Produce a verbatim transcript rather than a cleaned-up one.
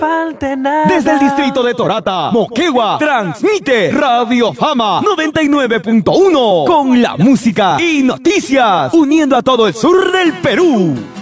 falta nada. Desde el distrito de Torata, Moquegua, transmite Radio Fama noventa y nueve punto uno con la música y noticias, uniendo a todo el sur del Perú.